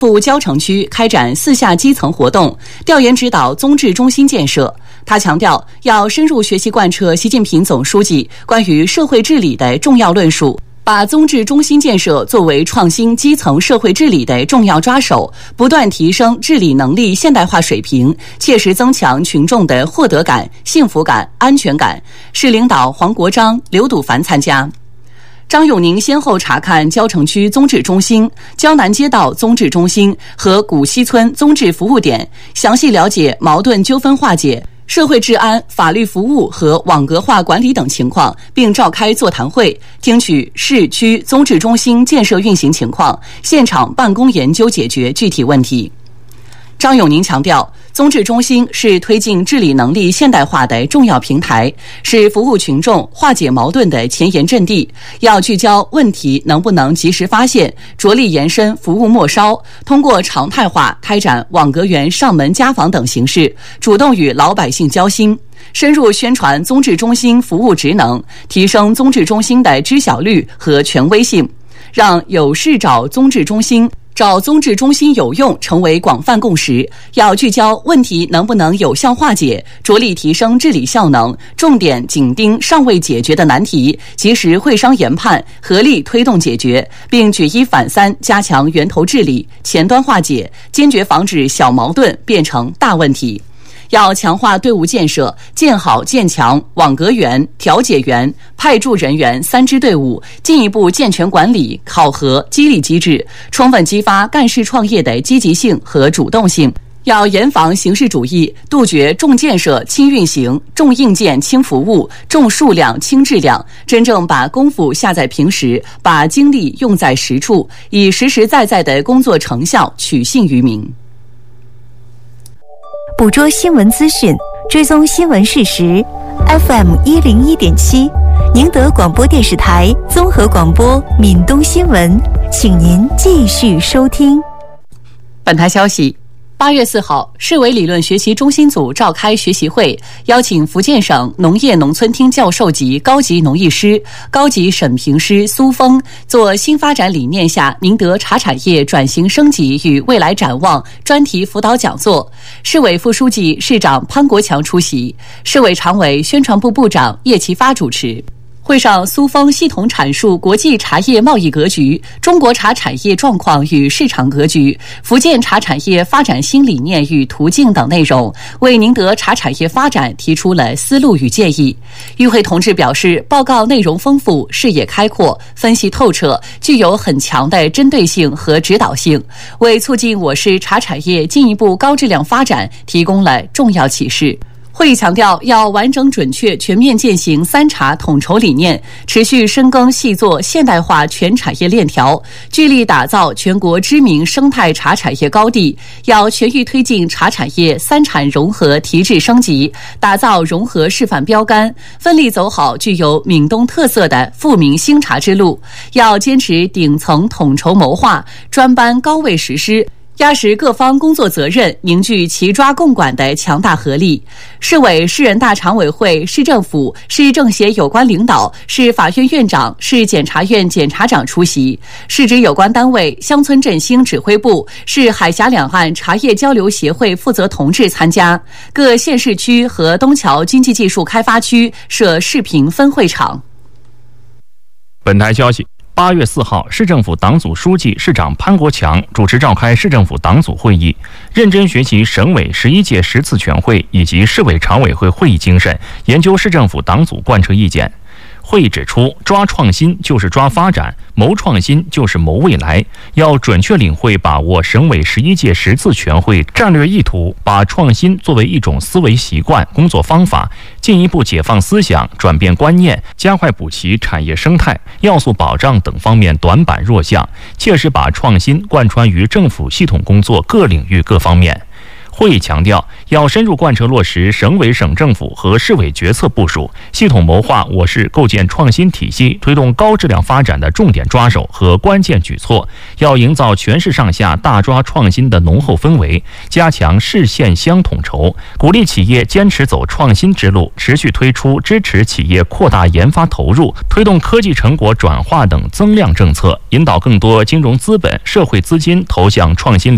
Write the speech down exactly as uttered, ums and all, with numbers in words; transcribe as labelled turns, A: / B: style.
A: 赴蕉城区开展四下基层活动，调研指导综治中心建设。他强调，要深入学习贯彻习近平总书记关于社会治理的重要论述，把综治中心建设作为创新基层社会治理的重要抓手，不断提升治理能力现代化水平，切实增强群众的获得感、幸福感、安全感。市领导黄国章、刘笃凡参加。张永宁先后查看蕉城区综治中心、蕉南街道综治中心和古西村综治服务点，详细了解矛盾纠纷化解、社会治安、法律服务和网格化管理等情况，并召开座谈会，听取市区综治中心建设运行情况，现场办公研究解决具体问题。张永宁强调，综治中心是推进治理能力现代化的重要平台，是服务群众、化解矛盾的前沿阵地。要聚焦问题能不能及时发现，着力延伸服务末梢，通过常态化开展网格员上门家访等形式，主动与老百姓交心，深入宣传综治中心服务职能，提升综治中心的知晓率和权威性，让有事找综治中心、找综治中心有用成为广泛共识。要聚焦问题能不能有效化解，着力提升治理效能，重点紧盯尚未解决的难题，及时会商研判，合力推动解决，并举一反三，加强源头治理、前端化解，坚决防止小矛盾变成大问题。要强化队伍建设，建好建强网格员、调解员、派驻人员三支队伍，进一步健全管理、考核、激励机制，充分激发干事创业的积极性和主动性。要严防形式主义，杜绝重建设轻运行、重硬件轻服务、重数量轻质量，真正把功夫下在平时，把精力用在实处，以实实在在的工作成效取信于民。
B: 捕捉新闻资讯，追踪新闻事实。F M 一零一点七，宁德广播电视台综合广播闽东新闻，请您继续收听。
A: 本台消息。八月四号，市委理论学习中心组召开学习会，邀请福建省农业农村厅教授级高级农艺师、高级审评师苏峰做新发展理念下宁德茶产业转型升级与未来展望专题辅导讲座。市委副书记、市长潘国强出席，市委常委、宣传部部长叶其发主持。会上，苏峰系统阐述国际茶叶贸易格局、中国茶产业状况与市场格局、福建茶产业发展新理念与途径等内容，为宁德茶产业发展提出了思路与建议。与会同志表示，报告内容丰富、视野开阔、分析透彻，具有很强的针对性和指导性，为促进我市茶产业进一步高质量发展提供了重要启示。会议强调，要完整准确全面践行三茶统筹理念，持续深耕细作现代化全产业链条，聚力打造全国知名生态茶产业高地。要全域推进茶产业三产融合提质升级，打造融合示范标杆，奋力走好具有闽东特色的富民兴茶之路。要坚持顶层统筹谋划，专班高位实施，压实各方工作责任，凝聚齐抓共管的强大合力。市委、市人大常委会、市政府、市政协有关领导、市法院院长、市检察院检察长出席，市直有关单位、乡村振兴指挥部、市海峡两岸茶叶交流协会负责同志参加。各县市区和东桥经济技术开发区设视频分会场。
C: 本台消息。八月四号，市政府党组书记、市长潘国强主持召开市政府党组会议，认真学习省委十一届十次全会以及市委常委会会议精神，研究市政府党组贯彻意见。会议指出，抓创新就是抓发展，谋创新就是谋未来，要准确领会把握省委十一届十次全会战略意图，把创新作为一种思维习惯、工作方法，进一步解放思想、转变观念，加快补齐产业生态、要素保障等方面短板弱项，切实把创新贯穿于政府系统工作各领域各方面。会议强调，要深入贯彻落实省委省政府和市委决策部署，系统谋划我市构建创新体系、推动高质量发展的重点抓手和关键举措，要营造全市上下大抓创新的浓厚氛围，加强市县乡统筹，鼓励企业坚持走创新之路，持续推出支持企业扩大研发投入、推动科技成果转化等增量政策，引导更多金融资本、社会资金投向创新领域。